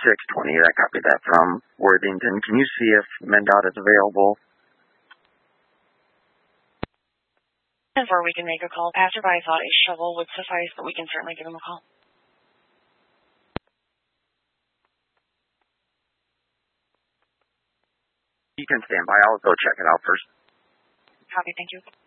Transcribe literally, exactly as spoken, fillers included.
six twenty. I copied that from Worthington. Can you see if MnDOT is available? Before we can make a call, passerby thought a shovel would suffice, but we can certainly give him a call. You can stand by. I'll go check it out first. Copy, thank you.